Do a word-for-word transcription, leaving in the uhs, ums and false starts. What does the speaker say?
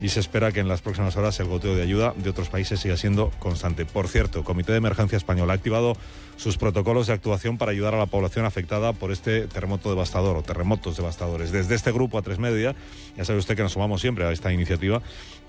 y se espera que en las próximas horas el goteo de ayuda de otros países siga siendo constante. Por cierto, el Comité de Emergencia Español ha activado sus protocolos de actuación para ayudar a la población afectada por este terremoto devastador o terremotos devastadores. Desde este grupo A tres Media, ya sabe usted que nos sumamos siempre a esta iniciativa,